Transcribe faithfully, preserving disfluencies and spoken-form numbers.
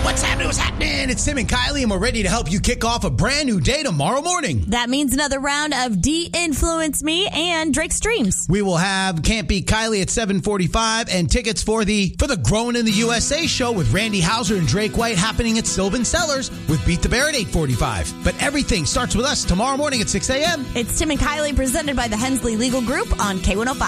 What's happening? What's happening? It's Tim and Kylie, and we're ready to help you kick off a brand new day tomorrow morning. That means another round of De-Influence Me and Drake Streams. We will have Can't Beat Kylie at seven forty-five and tickets for the for the Growing in the U S A show with Randy Houser and Drake White happening at Sylvan Cellars with Beat the Bear at eight forty-five. But everything starts with us tomorrow morning at six a.m. It's Tim and Kylie presented by the Hensley Legal Group on K one oh five.